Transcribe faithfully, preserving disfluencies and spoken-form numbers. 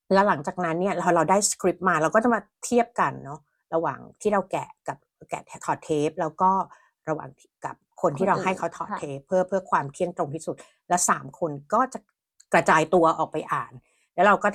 แล้วหลังจากนั้นเนี่ยเราเราได้สคริปต์มาเราก็จะมาเทียบกันเนาะระหว่างที่เราแกะกับแกะถอดเทปแล้วก็ระหว่างกับคนที่เราให้เขาถอดเทปเพื่อเพื่อความเที่ยงตรงที่สุดและสามคนก็จะกระจายตัวออกไปอ่านแล้วเราก็